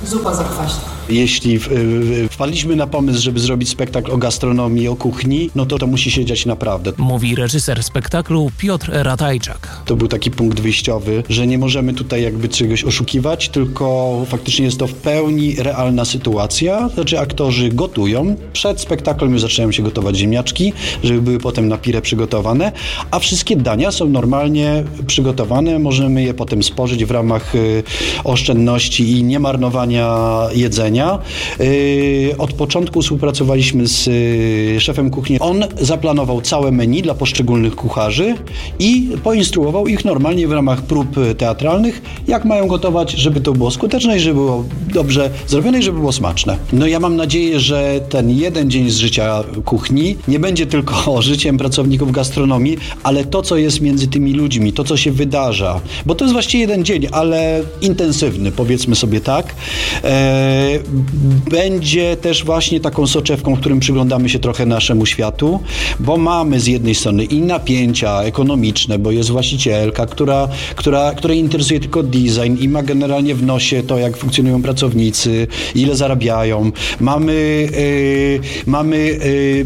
zupa zakwaśna. Jeśli wpadliśmy na pomysł, żeby zrobić spektakl o gastronomii, o kuchni, no to musi się dziać naprawdę. Mówi reżyser spektaklu Piotr Ratajczak. To był taki punkt wyjściowy, że nie możemy tutaj jakby czegoś oszukiwać, tylko faktycznie jest to w pełni realna sytuacja. Znaczy aktorzy gotują. Przed spektaklem już zaczynają się gotować ziemniaczki, żeby były potem na pirę przygotowane, a wszystkie dania są normalnie przygotowane. Możemy je potem spożyć w ramach oszczędności i niemarnowania jedzenia. Od początku współpracowaliśmy z szefem kuchni. On zaplanował całe menu dla poszczególnych kucharzy i poinstruował ich normalnie w ramach prób teatralnych, jak mają gotować, żeby to było skuteczne i żeby było dobrze zrobione i żeby było smaczne. No ja mam nadzieję, że ten jeden dzień z życia kuchni nie będzie tylko życiem pracowników gastronomii, ale to, co jest między tymi ludźmi, to, co się wydarza, bo to jest właściwie jeden dzień, ale intensywny, powiedzmy sobie tak, będzie też właśnie taką soczewką, w którym przyglądamy się trochę naszemu światu, bo mamy z jednej strony i napięcia ekonomiczne, bo jest właścicielka, której interesuje tylko design i ma generalnie w nosie to, jak funkcjonują pracownicy, ile zarabiają. Mamy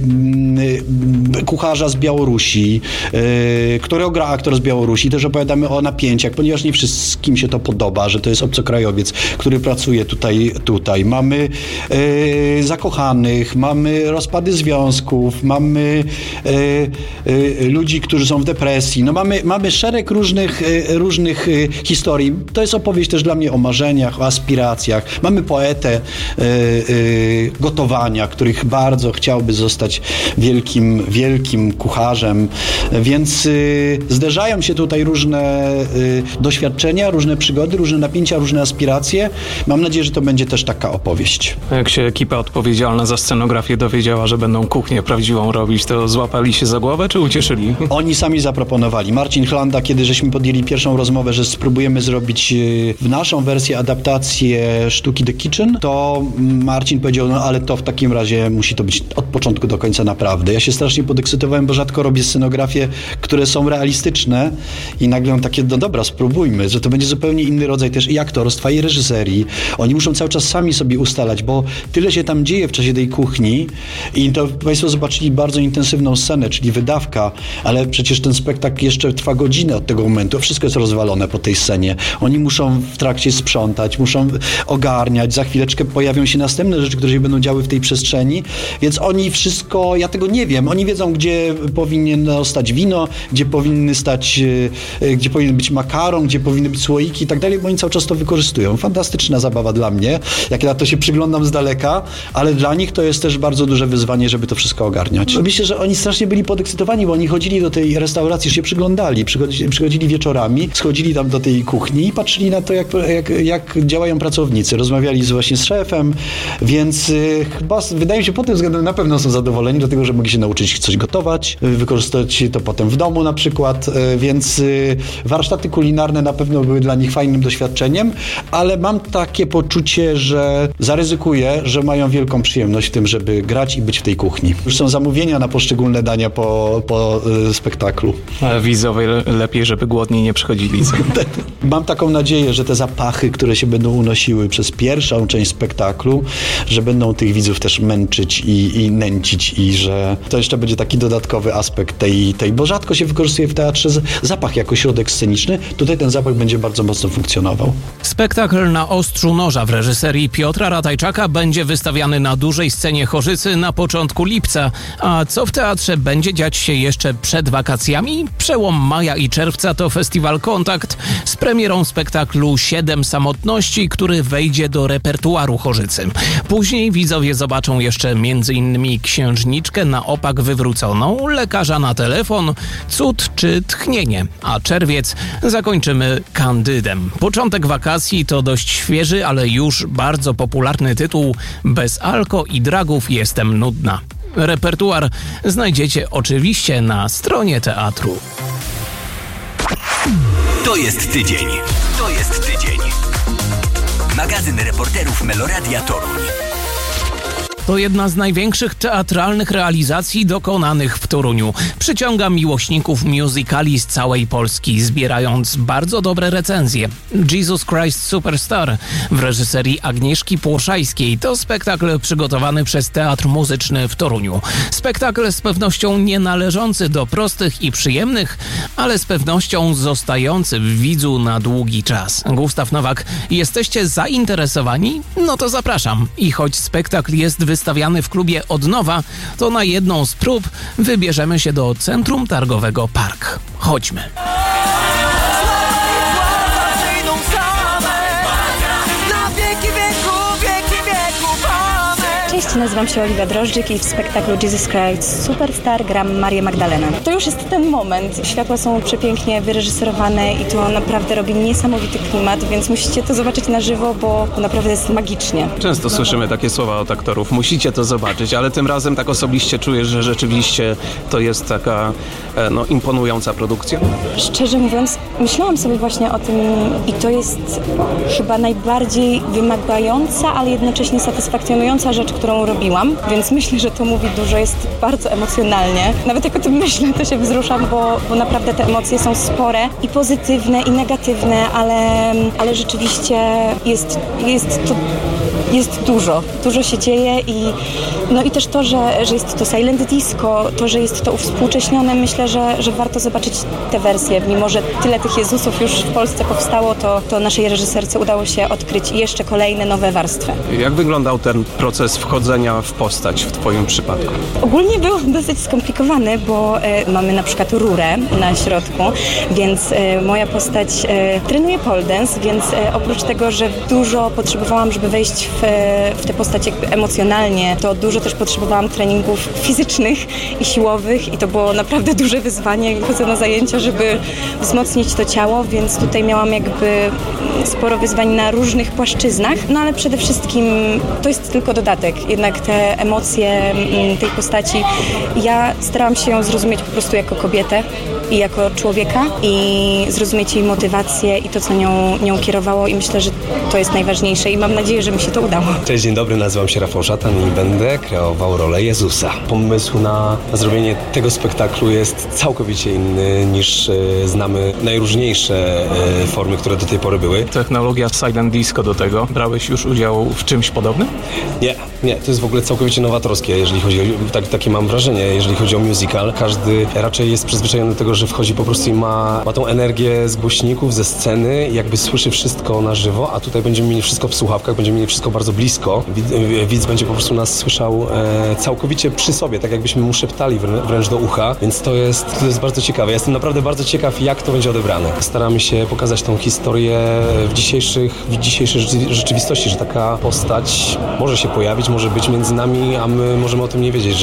kucharza z Białorusi, którego gra aktor z Białorusi. Też opowiadamy o napięciach, ponieważ nie wszystkim się to podoba, że to jest obcokrajowiec, który pracuje tutaj. Mamy zakochanych, mamy rozpady związków, mamy ludzi, którzy są w depresji. No mamy szereg różnych historii. To jest opowieść też dla mnie o marzeniach, o aspiracjach. Mamy poetę gotowania, których bardzo chciałby zostać wielkim kucharzem. Więc zderzają się tutaj różne doświadczenia, różne przygody, różne napięcia, różne aspiracje. Mam nadzieję, że to będzie też taka opowieść. Jak się ekipa odpowiedzialna za scenografię dowiedziała, że będą kuchnię prawdziwą robić, to złapali się za głowę, czy ucieszyli? Oni sami zaproponowali. Marcin Chlanda, kiedy żeśmy podjęli pierwszą rozmowę, że spróbujemy zrobić w naszą wersję adaptację sztuki The Kitchen, to Marcin powiedział, no ale to w takim razie musi to być od początku do końca naprawdę. Ja się strasznie podekscytowałem, bo rzadko robię scenografie, które są realistyczne i nagle takie, no dobra, spróbujmy, że to będzie zupełnie inny rodzaj też i aktorstwa, i reżyserii. Oni muszą cały czas sami sobie ustalać, bo tyle się tam dzieje w czasie tej kuchni i to Państwo zobaczyli bardzo intensywną scenę, czyli wydawka, ale przecież ten spektakl jeszcze trwa godzinę od tego momentu. Wszystko jest rozwalone po tej scenie. Oni muszą w trakcie sprzątać, muszą ogarniać. Za chwileczkę pojawią się następne rzeczy, które się będą działy w tej przestrzeni, więc oni wszystko, ja tego nie wiem. Oni wiedzą, gdzie powinno stać wino, gdzie powinien być makaron, gdzie powinny być słoiki i tak dalej, bo oni cały czas to wykorzystują. Fantastyczna zabawa dla mnie, jak na to się przyglądam z daleka, ale dla nich to jest też bardzo duże wyzwanie, żeby to wszystko ogarniać. Myślę, że oni strasznie byli podekscytowani, bo oni chodzili do tej restauracji, się przyglądali, przychodzili wieczorami, schodzili tam do tej kuchni i patrzyli na to, jak działają pracownicy. Rozmawiali właśnie z szefem, więc chyba wydaje mi się pod tym względem na pewno są zadowoleni, dlatego, że mogli się nauczyć coś gotować, wykorzystać to potem w domu na przykład, więc warsztaty kulinarne na pewno były dla nich fajnym doświadczeniem, ale mam takie poczucie, że zaryzykuję, że mają wielką przyjemność w tym, żeby grać i być w tej kuchni. Już są zamówienia na poszczególne dania po spektaklu. Ale widzowie lepiej, żeby głodni nie przychodzili. Mam taką nadzieję, że te zapachy, które się będą unosiły przez pierwszą część spektaklu, że będą tych widzów też męczyć i nęcić i że to jeszcze będzie taki dodatkowy aspekt tej, bo rzadko się wykorzystuje w teatrze zapach jako środek sceniczny. Tutaj ten zapach będzie bardzo mocno funkcjonował. Spektakl Na ostrzu noża w reżyserii Piotra Ratajczaka będzie wystawiany na dużej scenie Chorzycy na początku lipca. A co w teatrze będzie dziać się jeszcze przed wakacjami? Przełom maja i czerwca to festiwal Kontakt z premierą spektaklu 7 samotności, który wejdzie do repertuaru Chorzycy. Później widzowie zobaczą jeszcze m.in. Księżniczkę na opak wywróconą, Lekarza na telefon, Cud czy Tchnienie. A czerwiec zakończymy Kandydem. Początek wakacji to dość świeży, ale już bardzo popularny tytuł Bez alko i dragów jestem nudna. Repertuar znajdziecie oczywiście na stronie teatru. To jest tydzień. Magazyn reporterów Meloradia Toruń. to jedna z największych teatralnych realizacji dokonanych w Toruniu. Przyciąga miłośników musicali z całej Polski, zbierając bardzo dobre recenzje. Jesus Christ Superstar w reżyserii Agnieszki Płoszajskiej to spektakl przygotowany przez Teatr Muzyczny w Toruniu. Spektakl z pewnością nie należący do prostych i przyjemnych, ale z pewnością zostający w widzu na długi czas. Gustaw Nowak, jesteście zainteresowani? No to zapraszam. I choć spektakl jest wystawiany w klubie od nowa, to na jedną z prób wybierzemy się do Centrum Targowego Park. Chodźmy. Cześć, nazywam się Oliwia Drożdżyk i w spektaklu Jesus Christ Superstar gram Marię Magdalenę. To już jest ten moment. Światła są przepięknie wyreżyserowane i to naprawdę robi niesamowity klimat, więc musicie to zobaczyć na żywo, bo naprawdę jest magicznie. Często słyszymy takie słowa od aktorów, musicie to zobaczyć, ale tym razem tak osobiście czuję, że rzeczywiście to jest taka imponująca produkcja. Szczerze mówiąc, myślałam sobie właśnie o tym i to jest chyba najbardziej wymagająca, ale jednocześnie satysfakcjonująca rzecz, którą robiłam, więc myślę, że to mówi dużo, jest bardzo emocjonalnie. Nawet jak o tym myślę, to się wzruszam, bo naprawdę te emocje są spore i pozytywne, i negatywne, ale rzeczywiście jest dużo się dzieje i też to, że jest to silent disco, to, że jest to uwspółcześnione, myślę, że warto zobaczyć te wersje. Mimo że tyle tych Jezusów już w Polsce powstało, to naszej reżyserce udało się odkryć jeszcze kolejne nowe warstwy. Jak wyglądał ten proces wchodzenia w postać w Twoim przypadku? Ogólnie był dosyć skomplikowany, bo mamy na przykład rurę na środku, więc moja postać trenuje pole dance, więc oprócz tego, że dużo potrzebowałam, żeby wejść w tę postać jakby emocjonalnie, to dużo też potrzebowałam treningów fizycznych i siłowych i to było naprawdę duże wyzwanie. Chodzę na zajęcia, żeby wzmocnić to ciało, więc tutaj miałam jakby sporo wyzwań na różnych płaszczyznach, no ale przede wszystkim to jest tylko dodatek. Jednak te emocje tej postaci, ja starałam się ją zrozumieć po prostu jako kobietę i jako człowieka i zrozumieć jej motywację i to, co nią kierowało i myślę, że to jest najważniejsze i mam nadzieję, że mi się to udało. Cześć, dzień dobry, nazywam się Rafał Szatan i będę kreował rolę Jezusa. Pomysł na zrobienie tego spektaklu jest całkowicie inny niż znamy najróżniejsze formy, które do tej pory były. Technologia silent disco do tego. Brałeś już udział w czymś podobnym? Nie, to jest w ogóle całkowicie nowatorskie, jeżeli chodzi o, takie mam wrażenie, jeżeli chodzi o musical. Każdy raczej jest przyzwyczajony do tego, że wchodzi po prostu i ma tą energię z głośników, ze sceny, jakby słyszy wszystko na żywo, a tutaj będziemy mieli wszystko w słuchawkach, będziemy mieli wszystko bardzo blisko. Widz będzie po prostu nas słyszał całkowicie przy sobie, tak jakbyśmy mu szeptali wręcz do ucha, więc to jest bardzo ciekawe. Ja jestem naprawdę bardzo ciekaw, jak to będzie odebrane. Staramy się pokazać tą historię w dzisiejszej rzeczywistości, że taka postać może się pojawić, może być między nami, a my możemy o tym nie wiedzieć,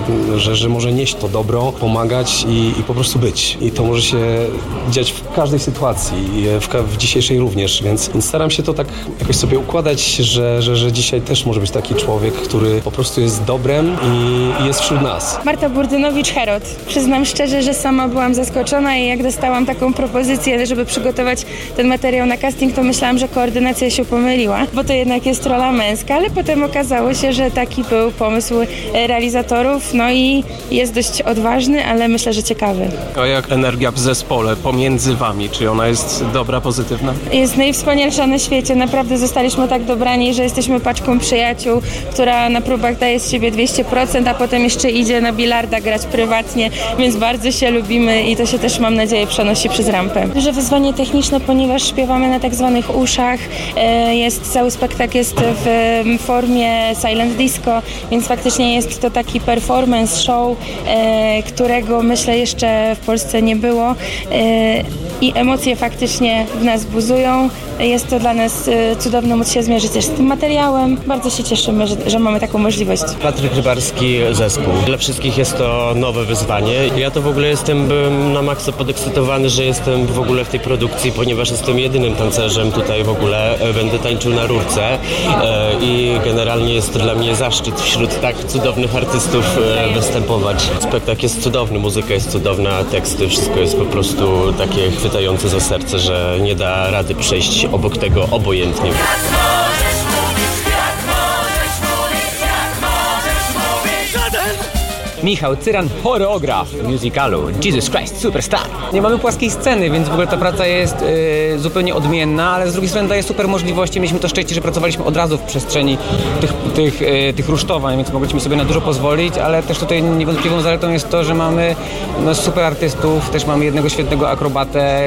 że może nieść to dobro, pomagać i po prostu być. I to może się dziać w każdej sytuacji, w dzisiejszej również, więc staram się to tak jakoś sobie układać, że dzisiaj też może być taki człowiek, który po prostu jest dobrem i jest wśród nas. Marta Burdynowicz-Herod. Przyznam szczerze, że sama byłam zaskoczona i jak dostałam taką propozycję, żeby przygotować ten materiał na casting, to myślałam, że koordynacja się pomyliła, bo to jednak jest rola męska, ale potem okazało się, że taki był pomysł realizatorów, no i jest dość odważny, ale myślę, że ciekawy. A jak energia w zespole pomiędzy wami? Czy ona jest dobra, pozytywna? Jest najwspanialsza na świecie. Naprawdę zostaliśmy tak dobrani, że jesteśmy paczką przyjaciół, która na próbach daje z siebie 200%, a potem jeszcze idzie na bilarda grać prywatnie, więc bardzo się lubimy i to się też, mam nadzieję, przenosi przez rampę. Duże wyzwanie techniczne, ponieważ śpiewamy na tak zwanych uszach. Cały spektakl jest w formie silent disco, więc faktycznie jest to taki performance show, którego myślę jeszcze w Polsce nie było i emocje faktycznie w nas buzują. Jest to dla nas cudowne móc się zmierzyć też z tym materiałem. Bardzo się cieszymy, że mamy taką możliwość. Patryk Rybarski, zespół. Dla wszystkich jest to nowe wyzwanie. Ja to w ogóle byłem na maksa podekscytowany, że jestem w ogóle w tej produkcji, ponieważ jestem jedynym tancerzem tutaj w ogóle. Będę tańczył na rurce i generalnie jest to dla mnie zaszczyt wśród tak cudownych artystów występować. Spektakl jest cudowny, muzyka jest cudowna, teksty, wszystko jest po prostu takie chwytające za serce, że nie da rady przejść obok tego obojętnie. Michał Cyran, choreograf musicalu Jesus Christ Superstar. Nie mamy płaskiej sceny, więc w ogóle ta praca jest zupełnie odmienna, ale z drugiej strony daje super możliwości. Mieliśmy to szczęście, że pracowaliśmy od razu w przestrzeni tych rusztowań, więc mogliśmy sobie na dużo pozwolić, ale też tutaj niewątpliwą zaletą jest to, że mamy super artystów, też mamy jednego świetnego akrobatę,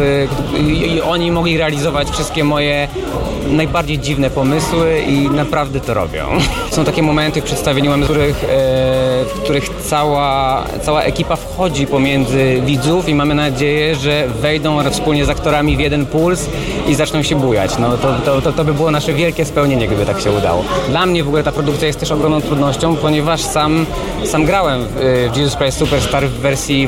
i oni mogli realizować wszystkie moje najbardziej dziwne pomysły i naprawdę to robią. Są takie momenty w przedstawieniu, w których cała ekipa wchodzi pomiędzy widzów i mamy nadzieję, że wejdą wspólnie z aktorami w jeden puls i zaczną się bujać. No, to by było nasze wielkie spełnienie, gdyby tak się udało. Dla mnie w ogóle ta produkcja jest też ogromną trudnością, ponieważ sam grałem w Jesus Christ Superstar w wersji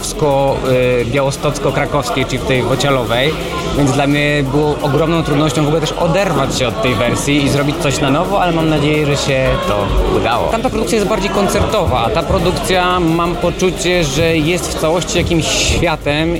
warszawsko-białostocko-krakowskiej, czyli w tej wocialowej, więc dla mnie było ogromną trudnością w ogóle też oderwać się od tej wersji i zrobić coś na nowo, ale mam nadzieję, że się to udało. Tamta produkcja jest bardziej koncertowa, a ta produkcja mam poczucie, że jest w całości jakimś światem,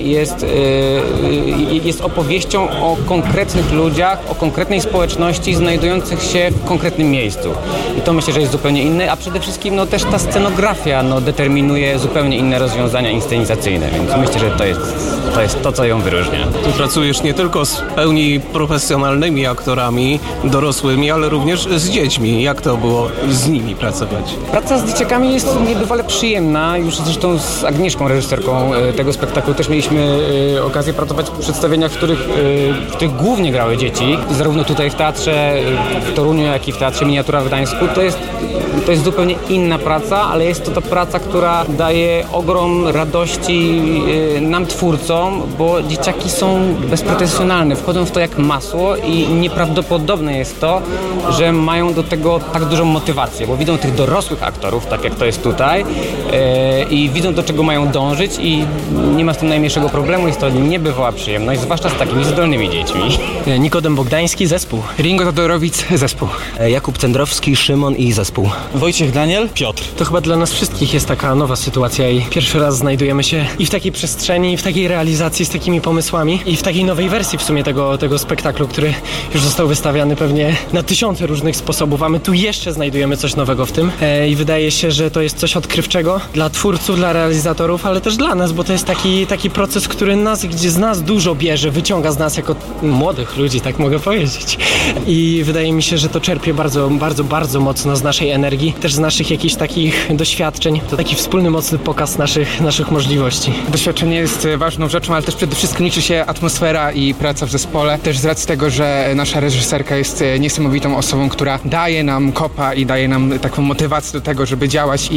jest opowieścią o konkretnych ludziach, o konkretnej społeczności znajdujących się w konkretnym miejscu. I to myślę, że jest zupełnie inne, a przede wszystkim też ta scenografia determinuje zupełnie inne rozwiązania inscenizacyjne, więc myślę, że to jest to, co ją wyróżnia. Tu pracujesz nie tylko z pełni profesjonalnymi aktorami dorosłymi, ale również z dziećmi. Jak to było z nimi pracować? Praca z dzieciakami jest niebywale przyjemna. Już zresztą z Agnieszką, reżyserką tego spektaklu, też mieliśmy okazję pracować w przedstawieniach, w których głównie grały dzieci. Zarówno tutaj w teatrze w Toruniu, jak i w Teatrze Miniatura w Gdańsku. To jest zupełnie inna praca, ale jest to ta praca, która daje ogrom radości nam twórcom, bo dzieciaki są bezpretensjonalne, wchodzą w to jak masło i nieprawdopodobne jest to, że mają do tego tak dużą motywację, bo widzą tych dorosłych aktorów, tak jak to jest tutaj, i widzą, do czego mają dążyć i nie ma z tym najmniejszego problemu, jest to niebywała przyjemność, zwłaszcza z takimi zdolnymi dziećmi. Nikodem Bogdański, zespół. Ringo Todorowic, zespół. Jakub Cendrowski, Szymon i zespół. Wojciech Daniel, Piotr. To chyba dla nas wszystkich jest taka nowa sytuacja i pierwszy raz znajdujemy się i w takiej przestrzeni, i w takiej realizacji z takimi pomysłami i w takiej nowej wersji w sumie tego spektaklu, który już został wystawiany pewnie na tysiące różnych sposobów, a my tu jeszcze znajdujemy coś nowego w tym i wydaje się, że to jest coś odkrywczego dla twórców, dla realizatorów, ale też dla nas, bo to jest taki proces, który gdzie z nas dużo bierze, wyciąga z nas jako młodych ludzi, tak mogę powiedzieć. I wydaje mi się, że to czerpie bardzo, bardzo, bardzo mocno z naszej energii, też z naszych jakichś takich doświadczeń. To taki wspólny, mocny pokaz naszych możliwości. Doświadczenie jest ważną rzeczą, ale też przede wszystkim liczy się atmosfera i praca w zespole. Też z racji tego, że nasza reżyserka jest niesamowitą osobą, która daje nam kopa i daje nam taką motywację do tego, żeby działać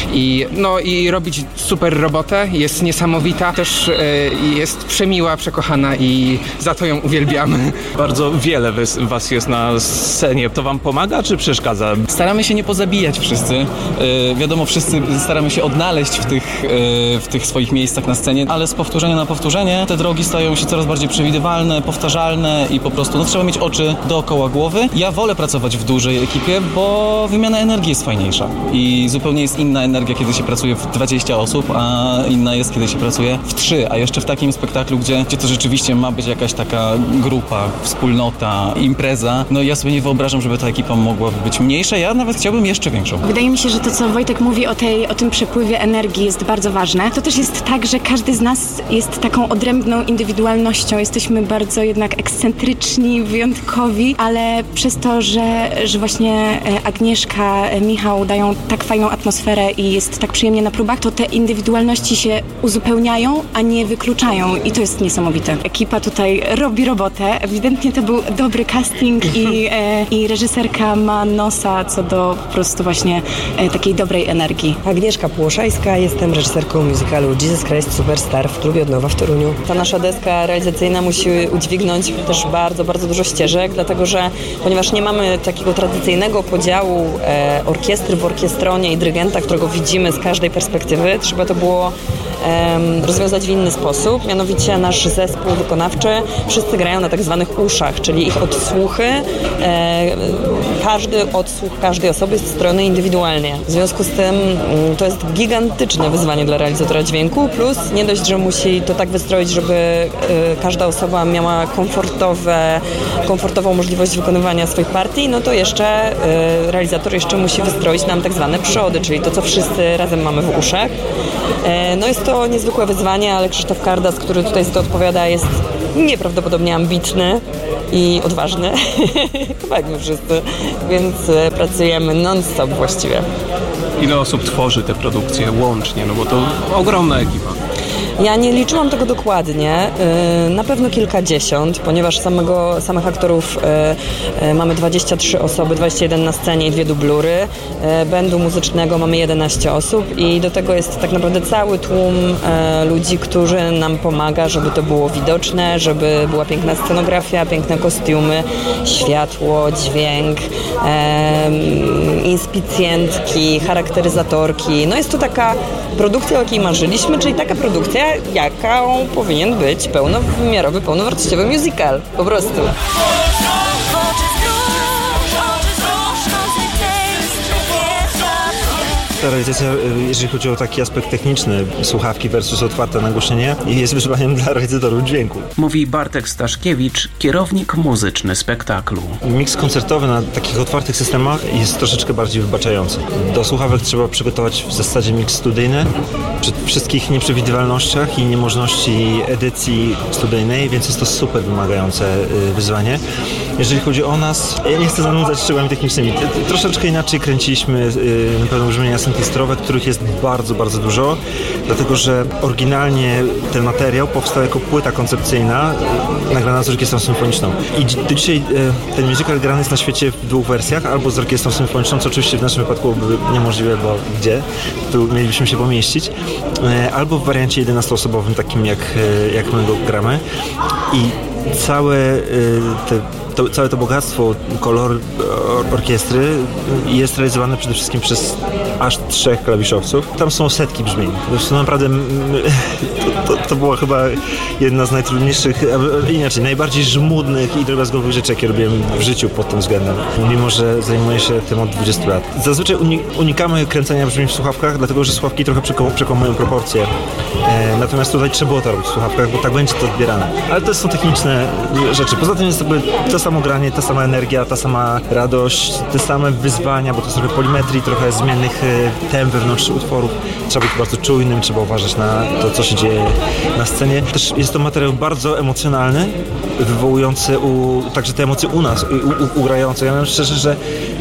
i robić super robotę. Jest niesamowita, też jest przemiła, przekochana i za to ją uwielbiamy. Bardzo wiele was jest na scenie. To wam pomaga czy przeszkadza? Staramy się nie pozabijać wszyscy. Wiadomo, wszyscy staramy się odnaleźć w tych swoich miejscach na scenie, ale z powtórzenia na powtórzenie te drogi stają się coraz bardziej przewidywalne, powtarzalne i po prostu trzeba mieć oczy dookoła głowy. Ja wolę pracować w dużej ekipie, bo wymiana energii jest fajniejsza i zupełnie jest inna energia, kiedy się pracuje w 20 osób, a inna jest, kiedy się pracuje w 3, a jeszcze w takim spektaklu, gdzie to rzeczywiście ma być jakaś taka grupa, wspólnota, impreza. No ja sobie nie wyobrażam, żeby ta ekipa mogłaby być mniejsza, ja nawet chciałbym jeszcze większą. Wydaje mi się, że to, co Wojtek mówi o tym przepływie energii, jest bardzo ważne. To też jest tak, że każdy z nas jest taką odrębną indywidualnością. Jesteśmy bardzo jednak ekscentryczni, wyjątkowi, ale przez to, że właśnie Agnieszka, Michał dają tak fajną atmosferę i jest tak przyjemnie na próbach, to te indywidualności się uzupełniają, a nie wykluczają i to jest niesamowite. Ekipa tutaj robi robotę. Ewidentnie to był dobry casting i reżyserka ma nosa co do po prostu właśnie takiej dobrej energii. Agnieszka Płoszańska, jestem reżyserką musicalu Jesus Christ Superstar w klubie Odnowa w Toruniu. Ta nasza deska realizacyjna musi udźwignąć też bardzo, bardzo dużo ścieżek, dlatego że ponieważ nie mamy takiego tradycyjnego podziału orkiestry w orkiestronie i dyrygenta, którego widzimy z każdej perspektywy, trzeba to było rozwiązać w inny sposób. Mianowicie nasz zespół wykonawczy wszyscy grają na tak zwanych uszach, czyli ich odsłuchy. Każdy odsłuch każdej osoby jest strojony indywidualnie. W związku z tym to jest gigantyczne wyzwanie dla realizatora dźwięku, plus nie dość, że musi to tak wystroić, żeby każda osoba miała komfortową możliwość wykonywania swoich partii, no to jeszcze realizator jeszcze musi wystroić nam tak zwane przody, czyli to, co wszyscy razem mamy w uszach. No jest to niezwykłe wyzwanie, ale Krzysztof Kardas, który tutaj za to odpowiada, jest nieprawdopodobnie ambitny i odważny, chyba jak my wszyscy, więc pracujemy non-stop właściwie. Ile osób tworzy te produkcje łącznie? No bo to ogromna ekipa. Ja nie liczyłam tego dokładnie, na pewno kilkadziesiąt, ponieważ samych aktorów mamy 23 osoby, 21 na scenie i 2 dublury. Bandu muzycznego mamy 11 osób i do tego jest tak naprawdę cały tłum ludzi, którzy nam pomaga, żeby to było widoczne, żeby była piękna scenografia, piękne kostiumy, światło, dźwięk, inspicjentki, charakteryzatorki. No jest to taka produkcja, o jakiej marzyliśmy, czyli taka produkcja, jaką powinien być pełnowymiarowy, pełnowartościowy musical. Po prostu. Ta realizacja, jeżeli chodzi o taki aspekt techniczny, słuchawki versus otwarte nagłośnienie, jest wyzwaniem dla realizatorów dźwięku. Mówi Bartek Staszkiewicz, kierownik muzyczny spektaklu. Miks koncertowy na takich otwartych systemach jest troszeczkę bardziej wybaczający. Do słuchawek trzeba przygotować w zasadzie miks studyjny przy wszystkich nieprzewidywalnościach i niemożności edycji studyjnej, więc jest to super wymagające wyzwanie. Jeżeli chodzi o nas, ja nie chcę zanudzać szczegółami technicznymi. Troszeczkę inaczej kręciliśmy na pewno brzmienia syntezatorowe, których jest bardzo, bardzo dużo, dlatego że oryginalnie ten materiał powstał jako płyta koncepcyjna nagrana z orkiestrą symfoniczną. I do dzisiaj ten musical grany jest na świecie w 2 wersjach, albo z orkiestrą symfoniczną, co oczywiście w naszym wypadku byłoby niemożliwe, bo gdzie? Tu mielibyśmy się pomieścić, albo w wariancie 11-osobowym, takim jak my go gramy. I całe to bogactwo, kolor orkiestry jest realizowane przede wszystkim przez aż 3 klawiszowców. Tam są setki brzmień. Zresztą naprawdę to była chyba jedna z najtrudniejszych, inaczej, najbardziej żmudnych i drobiazgowych rzeczy, jakie robiłem w życiu pod tym względem, mimo że zajmuję się tym od 20 lat. Zazwyczaj unikamy kręcenia brzmień w słuchawkach, dlatego że słuchawki trochę przekłamują proporcje. Natomiast tutaj trzeba było to robić w słuchawkach, bo tak będzie to odbierane. Ale to są techniczne rzeczy. Poza tym jest to samo granie, ta sama energia, ta sama radość, te same wyzwania, bo to jest trochę polimetrii, trochę zmiennych tem wewnątrz utworów. Trzeba być bardzo czujnym, trzeba uważać na to, co się dzieje na scenie. Też jest to materiał bardzo emocjonalny, wywołujący także te emocje u nas, ugrające. Ja powiem szczerze, że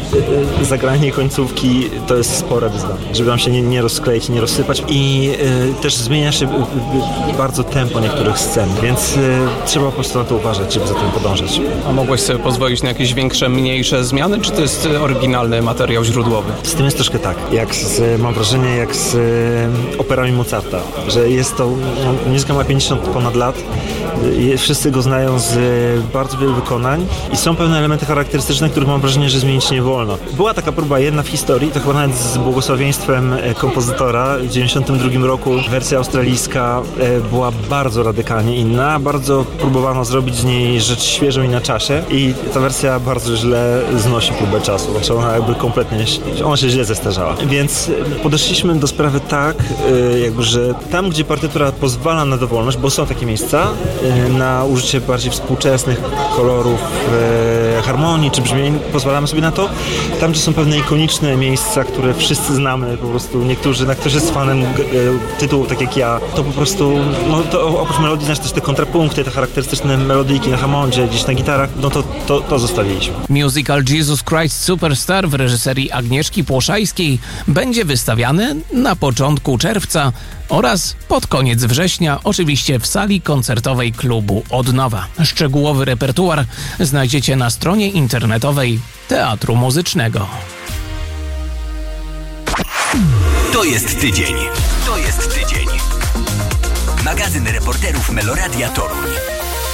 zagranie końcówki to jest spore wyzwanie, żeby nam się nie rozkleić, nie rozsypać i też zmienia się bardzo tempo niektórych scen, więc trzeba po prostu na to uważać, żeby za tym podążać. A mogłeś sobie pozwolić na jakieś większe, mniejsze zmiany, czy to jest oryginalny materiał źródłowy? Z tym jest troszkę tak, mam wrażenie, jak z operami Mozarta, że jest to, musical ma 50 ponad lat, wszyscy go znają z bardzo wielu wykonań i są pewne elementy charakterystyczne, których mam wrażenie, że zmienić nie wolno. Była taka próba jedna w historii, to chyba nawet z błogosławieństwem kompozytora w 1992 roku. Wersja australijska była bardzo radykalnie inna, bardzo próbowano zrobić z niej rzecz świeżą i na czasie i ta wersja bardzo źle znosi próbę czasu, znaczy ona jakby kompletnie, ona się źle zestarzała. Więc podeszliśmy do sprawy tak, jakby, że tam, gdzie partytura pozwala na dowolność, bo są takie miejsca, na użycie bardziej współczesnych kolorów, harmonii czy brzmień, pozwalamy sobie na to. Tam, gdzie są pewne ikoniczne miejsca, które wszyscy znamy, po prostu na ktoś jest fanem tytułu, tak jak ja, to po prostu, no to oprócz melodii znasz też te kontrapunkty, te charakterystyczne melodyjki na hamondzie, gdzieś na gitarach, no to zostawiliśmy. Musical Jesus Christ Superstar w reżyserii Agnieszki Płoszajskiej będzie wystawiany na początku czerwca oraz pod koniec września, oczywiście w sali koncertowej klubu Odnowa. Szczegółowy repertuar znajdziecie na stronie internetowej Teatru Muzycznego. To jest tydzień. Magazyn reporterów Meloradia Toruń.